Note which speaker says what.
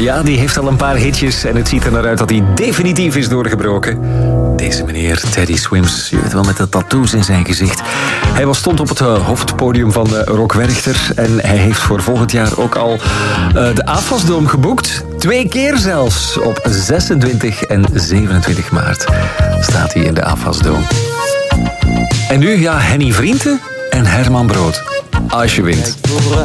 Speaker 1: Ja, die heeft al een paar hitjes en het ziet er naar uit dat hij definitief is doorgebroken. Deze meneer Teddy Swims, je weet wel, met de tattoos in zijn gezicht. Hij stond op het hoofdpodium van Rock Werchter en hij heeft voor volgend jaar ook al de AFAS-dome geboekt. 2 keer zelfs. Op 26 en 27 maart staat hij in de AFAS-dome. En nu, ja, Henny Vrienden en Herman Brood. Als je wint.